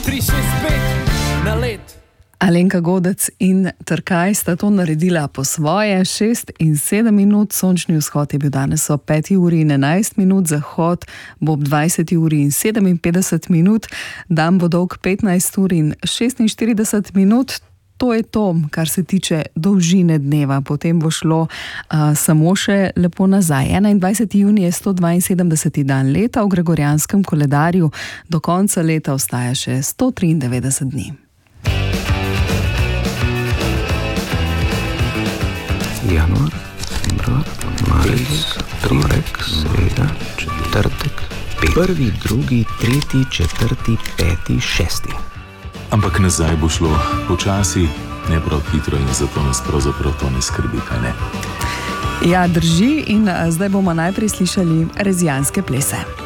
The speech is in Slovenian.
365 na let. Alenka Godec in Trkaj sta to naredila po svoje. 6 in 7 minut, sončni vzhod je bil danes ob 5 uri in 11 minut, zahod bo ob 20 uri in 57 minut, dan bo dolg 15 ur in 46 minut. To je to, kar se tiče dolžine dneva. Potem bo šlo samo še lepo nazaj. 21. junij je 172. dan leta v gregorjanskem koledarju. Do konca leta ostaja še 193 dni. Januar, februar, marec, torek, sreda, četrtek, prvi, drugi, tretji, četrti, peti, šesti. Ampak nazaj bo šlo počasi, ne prav hitro in zato nas pravzaprav to ne skrbi, kaj ne? Ja, drži in zdaj bomo najprej slišali rezijanske plese.